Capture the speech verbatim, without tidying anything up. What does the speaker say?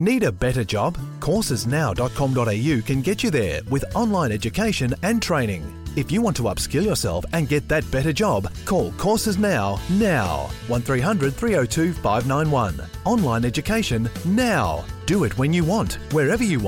Need a better job? courses now dot com dot a u can get you there with online education and training. If you want to upskill yourself and get that better job, call Courses Now, now. one three hundred three oh two five nine one. Online education now. Do it when you want, wherever you want.